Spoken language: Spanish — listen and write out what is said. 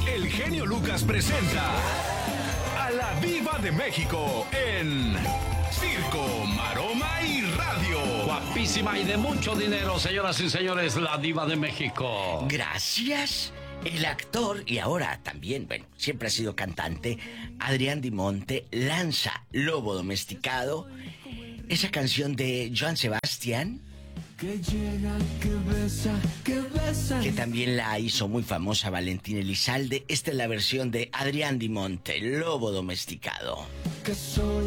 el genio Lucas presenta a la Diva de México en Circo, Maroma y Radio. Guapísima y de mucho dinero, señoras y señores, la Diva de México. Gracias. El actor y ahora también, bueno, siempre ha sido cantante, Adrián Dimonte, lanza Lobo Domesticado, esa canción de Joan Sebastián, que llega, que besa, que también la hizo muy famosa Valentín Elizalde. Esta es la versión de Adrián Dimonte, Lobo Domesticado. que soy